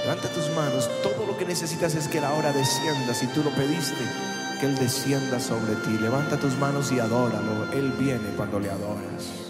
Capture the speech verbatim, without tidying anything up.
Levanta tus manos. Todo lo que necesitas es que Él ahora descienda. Si tú lo pediste, que Él descienda sobre ti. Levanta tus manos y adóralo. Él viene cuando le adoras.